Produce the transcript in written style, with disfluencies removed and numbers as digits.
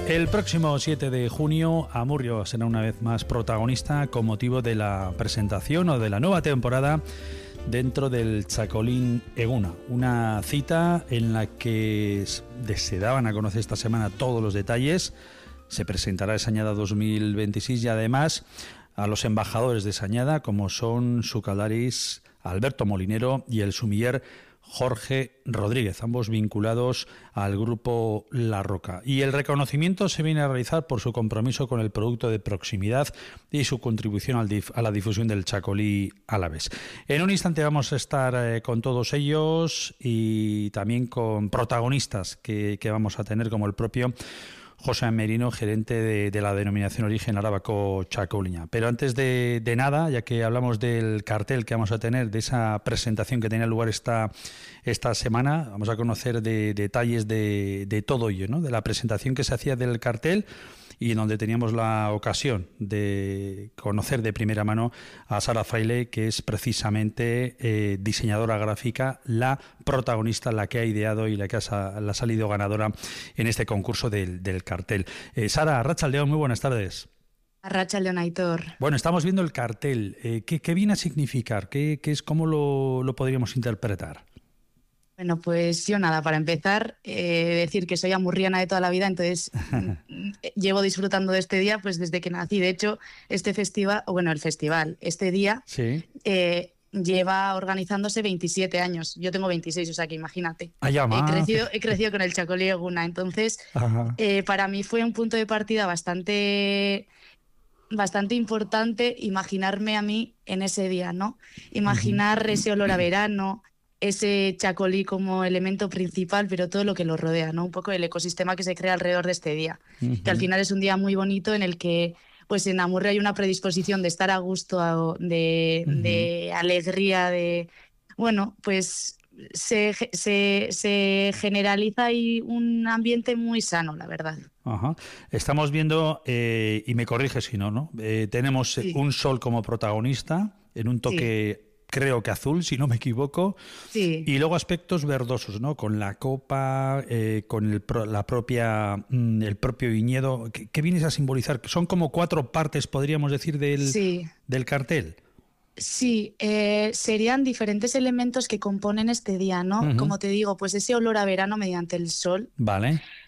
El próximo 7 de junio, Amurrio será una vez más protagonista con motivo de la presentación o de la nueva temporada dentro del Txakolin Eguna. Una cita en la que se daban a conocer esta semana todos los detalles. Se presentará Esañada 2026 y además a los embajadores de Esañada, como son Sukaldariz Alberto Molinero y el sumiller Jorge Rodríguez, ambos vinculados al grupo La Roca. Y el reconocimiento se viene a realizar por su compromiso con el producto de proximidad y su contribución a la difusión del txakoli alavés. En un instante vamos a estar con todos ellos y también con protagonistas que vamos a tener, como el propio José Merino, gerente de la denominación Origen Arábaco Txakoliña. Pero antes de nada, ya que hablamos del cartel que vamos a tener, de esa presentación que tenía lugar esta semana, vamos a conocer detalles de todo ello, ¿no? De la presentación que se hacía del cartel y en donde teníamos la ocasión de conocer de primera mano a Sara Fraile, que es precisamente diseñadora gráfica, la protagonista, la que ha ideado y la que ha salido ganadora en este concurso del cartel. Sara, Arratsaldeon, muy buenas tardes. Arratsaldeon, Aitor. Bueno, estamos viendo el cartel. ¿Qué viene a significar? ¿Qué es, cómo lo podríamos interpretar? Bueno, pues yo nada, para empezar, decir que soy amurriana de toda la vida, entonces llevo disfrutando de este día pues desde que nací. De hecho, este día sí. Lleva organizándose 27 años. Yo tengo 26, o sea que imagínate. He crecido con el txakoli eguna, entonces para mí fue un punto de partida bastante importante imaginarme a mí en ese día, ¿no? Imaginar ese olor a verano, ese txakoli como elemento principal, pero todo lo que lo rodea, ¿no? Un poco el ecosistema que se crea alrededor de este día. Que al final es un día muy bonito en el que pues en Amurrio hay una predisposición de estar a gusto, de alegría, de... Bueno, pues se generaliza ahí un ambiente muy sano, la verdad. Ajá. Estamos viendo, y me corrige si no, tenemos un sol como protagonista en un toque... creo que azul, si no me equivoco, y luego aspectos verdosos, ¿no? Con la copa, con el propio viñedo. ¿Qué vienes a simbolizar? Son como 4 partes, podríamos decir, del cartel. Sí, serían diferentes elementos que componen este día, ¿no? Como te digo, pues ese olor a verano mediante el sol. Vale.